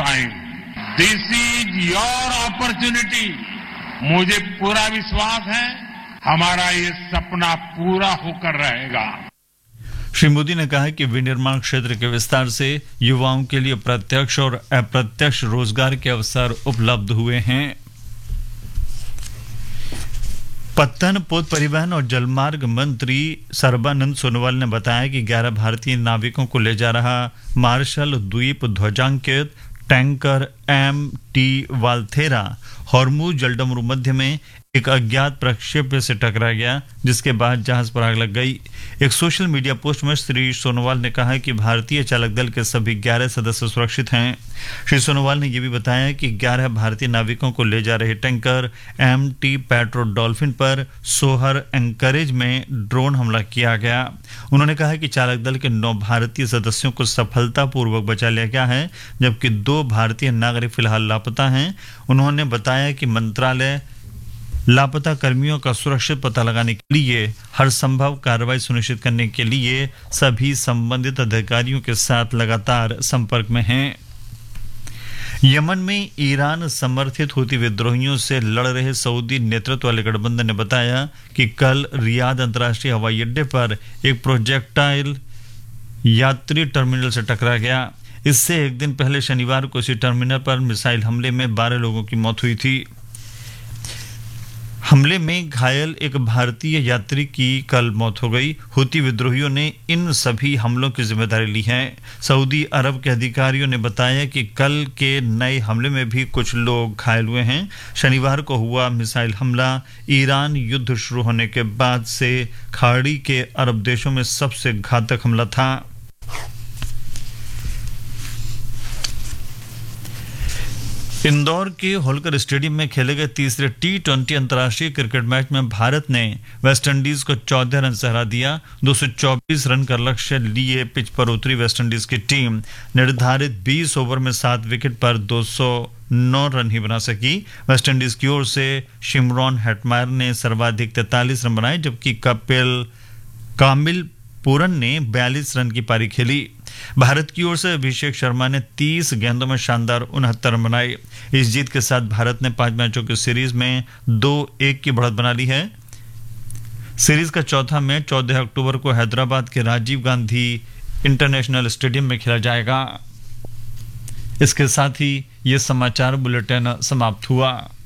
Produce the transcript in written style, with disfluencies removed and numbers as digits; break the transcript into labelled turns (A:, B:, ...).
A: Time. This is your opportunity. मुझे पूरा विश्वास है हमारा ये सपना पूरा होकर रहेगा.
B: श्री मोदी ने कहा कि विनिर्माण क्षेत्र के विस्तार से युवाओं के लिए प्रत्यक्ष और अप्रत्यक्ष रोजगार के अवसर उपलब्ध हुए हैं. पत्तन, पोत परिवहन और जलमार्ग मंत्री सर्बानंद सोनोवाल ने बताया कि 11 भारतीय नाविकों को ले जा रहा मार्शल द्वीप ध्वजांकित टैंकर MT वाल्थेरा हॉर्मुज जलडमरू मध्य में एक अज्ञात प्रक्षेप्य से टकरा गया, जिसके बाद जहाज पर आग लग गई. एक सोशल मीडिया पोस्ट में श्री सोनोवाल ने कहा कि भारतीय चालक दल के सभी 11 सदस्य सुरक्षित हैं. श्री सोनोवाल ने यह भी बताया कि 11 भारतीय नाविकों को ले जा रहे टैंकर MT पेट्रो डॉल्फिन पर सोहर एंकरेज में ड्रोन हमला किया गया. उन्होंने कहा कि चालक दल के 9 भारतीय सदस्यों को सफलतापूर्वक बचा लिया गया है, जबकि 2 भारतीय नागरिक फिलहाल लापता हैं. उन्होंने बताया कि मंत्रालय लापता कर्मियों का सुरक्षित पता लगाने के लिए हर संभव कार्रवाई सुनिश्चित करने के लिए सभी संबंधित अधिकारियों के साथ लगातार संपर्क में है. यमन में ईरान समर्थित हूती विद्रोहियों से लड़ रहे सऊदी नेतृत्व वाले गठबंधन ने बताया कि कल रियाद अंतर्राष्ट्रीय हवाई अड्डे पर एक प्रोजेक्टाइल यात्री टर्मिनल से टकरा गया. इससे एक दिन पहले शनिवार को इसी टर्मिनल पर मिसाइल हमले में 12 लोगों की मौत हुई थी. हमले में घायल एक भारतीय यात्री की कल मौत हो गई. हूती विद्रोहियों ने इन सभी हमलों की जिम्मेदारी ली है. सऊदी अरब के अधिकारियों ने बताया कि कल के नए हमले में भी कुछ लोग घायल हुए हैं. शनिवार को हुआ मिसाइल हमला ईरान युद्ध शुरू होने के बाद से खाड़ी के अरब देशों में सबसे घातक हमला था. इंदौर के होलकर स्टेडियम में खेले गए तीसरे T20 अंतर्राष्ट्रीय क्रिकेट मैच में भारत ने वेस्टइंडीज को 14 रन से हरा दिया. 224 रन का लक्ष्य लिए पिच पर उतरी वेस्टइंडीज की टीम निर्धारित 20 ओवर में 7 विकेट पर 209 रन ही बना सकी. वेस्टइंडीज की ओर से शिमरॉन हेटमायर ने सर्वाधिक 43 रन बनाए, जबकि कामिल पूरन ने 42 रन की पारी खेली. भारत की ओर से अभिषेक शर्मा ने 30 गेंदों में शानदार 69 रन बनाए. इस जीत के साथ भारत ने 5 मैचों की सीरीज में 2-1 की बढ़त बना ली है. सीरीज का चौथा मैच 14 अक्टूबर को हैदराबाद के राजीव गांधी इंटरनेशनल स्टेडियम में खेला जाएगा. इसके साथ ही ये समाचार बुलेटिन समाप्त हुआ.